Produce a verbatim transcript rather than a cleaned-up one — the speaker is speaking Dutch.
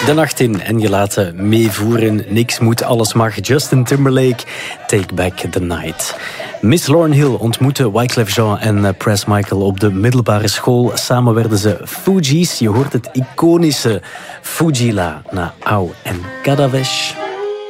de nacht in en je laten meevoeren. Niks moet, alles mag. Justin Timberlake, Take Back the Night. Miss Lauryn Hill ontmoette Wyclef Jean en Pres Michael op de middelbare school. Samen werden ze Fugees. Je hoort het iconische Fujila na Au en Kadavesh.